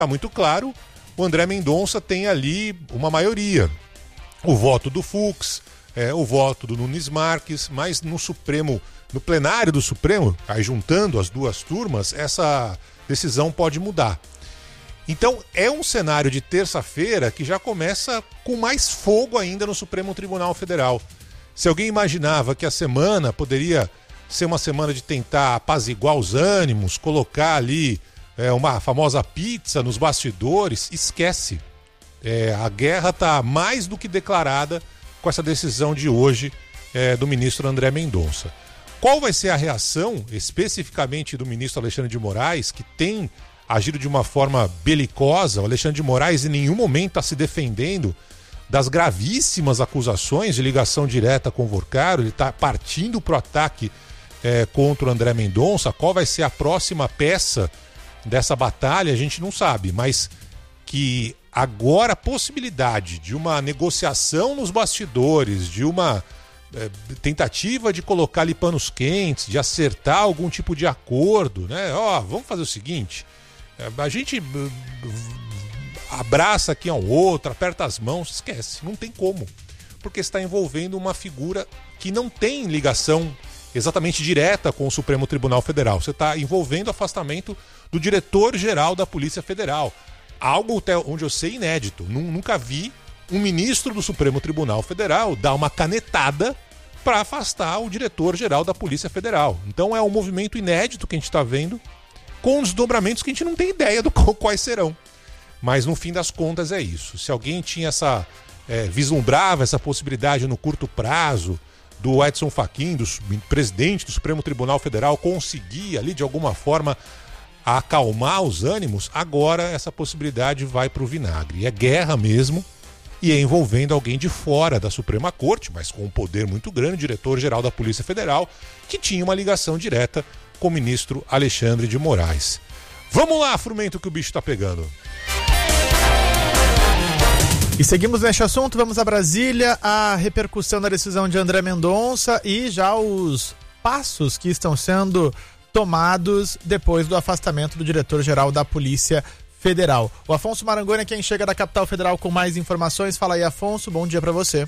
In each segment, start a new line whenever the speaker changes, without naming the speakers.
está muito claro, o André Mendonça tem ali uma maioria. O voto do Fux, o voto do Nunes Marques, mas no Supremo, no plenário do Supremo, aí juntando as duas turmas, essa decisão pode mudar. Então é um cenário de terça-feira que já começa com mais fogo ainda no Supremo Tribunal Federal. Se alguém imaginava que a semana poderia ser uma semana de tentar apaziguar os ânimos, colocar ali uma famosa pizza nos bastidores, esquece. A guerra está mais do que declarada com essa decisão de hoje do ministro André Mendonça. Qual vai ser a reação especificamente do ministro Alexandre de Moraes, que tem agido de uma forma belicosa? O Alexandre de Moraes em nenhum momento está se defendendo das gravíssimas acusações de ligação direta com o Vorcaro. Ele está partindo para o ataque contra o André Mendonça. Qual vai ser a próxima peça dessa batalha, a gente não sabe, mas que agora a possibilidade de uma negociação nos bastidores, de uma tentativa de colocar ali panos quentes, de acertar algum tipo de acordo, né? Vamos fazer o seguinte, a gente abraça aqui ao outro, aperta as mãos, esquece, não tem como, porque está envolvendo uma figura que não tem ligação exatamente direta com o Supremo Tribunal Federal. Você está envolvendo o afastamento do diretor-geral da Polícia Federal. Algo até onde eu sei inédito. Nunca vi um ministro do Supremo Tribunal Federal dar uma canetada para afastar o diretor-geral da Polícia Federal. Então é um movimento inédito que a gente está vendo, com desdobramentos que a gente não tem ideia do quais serão. Mas no fim das contas é isso. Se alguém tinha vislumbrava essa possibilidade no curto prazo do Edson Fachin, do presidente do Supremo Tribunal Federal, conseguir ali de alguma forma acalmar os ânimos, agora essa possibilidade vai para o vinagre. É guerra mesmo, e é envolvendo alguém de fora da Suprema Corte, mas com um poder muito grande, o diretor-geral da Polícia Federal, que tinha uma ligação direta com o ministro Alexandre de Moraes. Vamos lá, Frumento, que o bicho está pegando.
E seguimos neste assunto, vamos a Brasília, a repercussão da decisão de André Mendonça e já os passos que estão sendo tomados depois do afastamento do diretor-geral da Polícia Federal. O Afonso Marangoni é quem chega da capital federal com mais informações. Fala aí, Afonso, bom dia para você.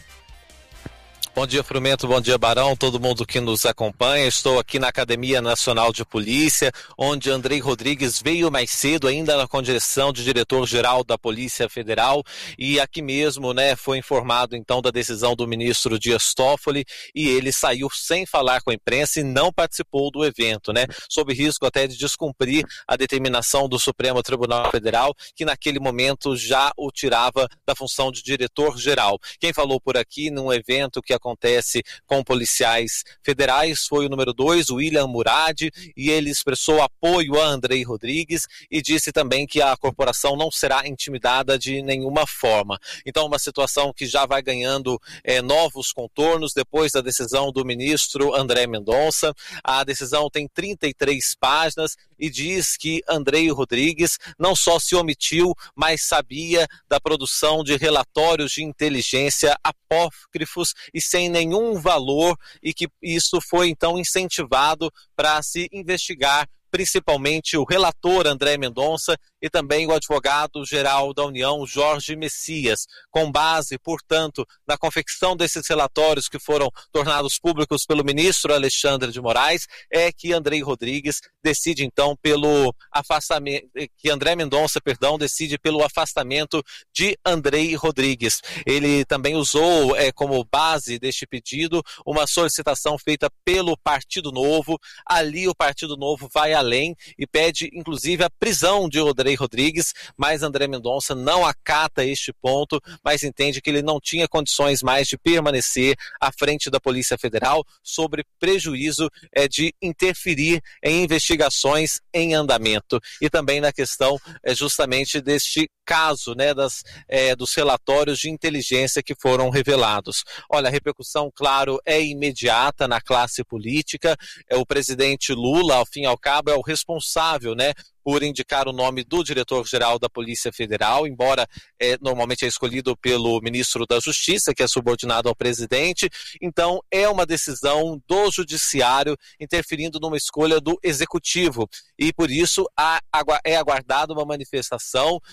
Bom dia, Frumento, bom dia, Barão, todo mundo que nos acompanha. Estou aqui na Academia Nacional de Polícia, onde Andrei Rodrigues veio mais cedo, ainda na condição de diretor-geral da Polícia Federal, e aqui mesmo, foi informado então da decisão do ministro Dias Toffoli, e ele saiu sem falar com a imprensa e não participou do evento, sob risco até de descumprir a determinação do Supremo Tribunal Federal, que naquele momento já o tirava da função de diretor-geral. Quem falou por aqui num evento que acontece com policiais federais foi o número 2, o William Murad, e ele expressou apoio a Andrei Rodrigues e disse também que a corporação não será intimidada de nenhuma forma. Então, uma situação que já vai ganhando novos contornos depois da decisão do ministro André Mendonça. A decisão tem 33 páginas e diz que Andrei Rodrigues não só se omitiu, mas sabia da produção de relatórios de inteligência apócrifos e sem nenhum valor, e que isso foi então incentivado para se investigar principalmente o relator André Mendonça e também o advogado-geral da União, Jorge Messias, com base, portanto, na confecção desses relatórios que foram tornados públicos pelo ministro Alexandre de Moraes, é que Andrei Rodrigues decide então pelo afastamento, que André Mendonça, decide pelo afastamento de Andrei Rodrigues. Ele também usou como base deste pedido uma solicitação feita pelo Partido Novo. Ali o Partido Novo vai além e pede inclusive a prisão de Andrei Rodrigues, mas André Mendonça não acata este ponto, mas entende que ele não tinha condições mais de permanecer à frente da Polícia Federal, sobre prejuízo de interferir em investigações em andamento. E também na questão justamente deste caso, dos relatórios de inteligência que foram revelados. Olha, a repercussão, claro, é imediata na classe política. O presidente Lula, ao fim e ao cabo, é o responsável, por indicar o nome do diretor-geral da Polícia Federal, embora normalmente é escolhido pelo ministro da Justiça, que é subordinado ao presidente. Então, é uma decisão do Judiciário interferindo numa escolha do Executivo. E, por isso, é aguardada uma manifestação